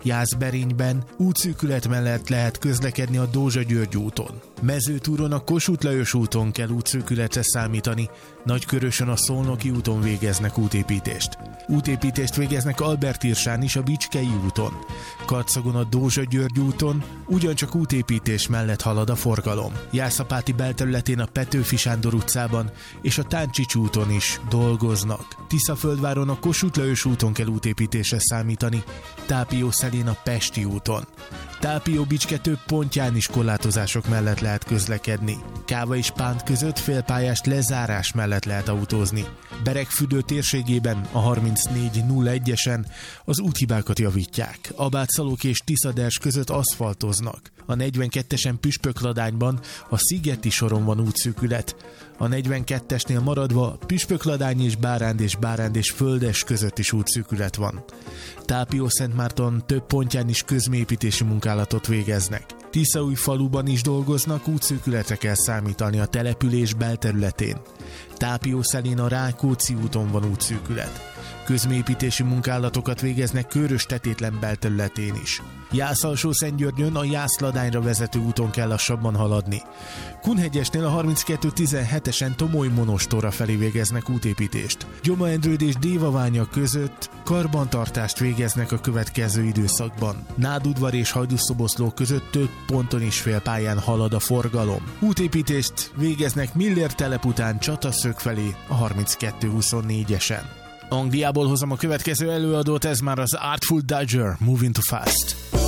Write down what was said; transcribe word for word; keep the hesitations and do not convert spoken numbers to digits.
Jászberényben útszűkület mellett lehet közlekedni a Dózsa-György úton. Mezőtúron a Kossuth Lajos úton kell útszűkületre számítani, Nagykörösön a Szolnoki úton végeznek útépítést. Útépítést végeznek Albertirsán is a Bicskei úton. Karcagon a Dózsa-György úton ugyancsak útépítés mellett halad a forgalom. Jászapáti belterületén a Petőfi Sándor utcában és a Táncsics úton is dolgoznak. Tiszaföldváron a Kossuth Lajos úton kell útépítésre számítani, Tápiószelén a Pesti úton. Tápió-Bicske több pontján is korlátozások mellett lehet közlekedni. Káva és Pánt között félpályás lezárás mellett lehet autózni. Beregfürdő térségében a harmincnégy nulla egyesen az úthibákat javítják. Abátszalók és Tiszaders között aszfaltoznak. A negyvenkettesen Püspökladányban a Szigeti soron van útszűkület. A negyvenkettesnél maradva Püspökladány és Báránd és Báránd és Földes között is útszűkület van. Tápió-Szentmárton több pontján is közműépítési munkálatot végeznek. Tiszaújfaluban is dolgoznak, útszűkületre kell számítani a település belterületén. Tápiószelén a Rákóczi úton van útszűkület. Közműépítési munkálatokat végeznek Körös-Tetétlen belterületén is. Jász-Alsó-Szentgyörgyön a Jász-Ladányra vezető úton kell lassabban haladni. Kunhegyesnél a harminckettő tizenhetesen Tomoly-Monostorra felé végeznek útépítést. Gyoma-Endrőd és Dévaványa között karbantartást végeznek a következő időszakban. Nádudvar és Hajdúszoboszló között több ponton is félpályán halad a forgalom. Útépítést végeznek Miller telep után Csataszög felé a harminckettő huszonnégyesen. Angliából hozom a következő előadót, ez már az Artful Dodger, Moving Too Fast.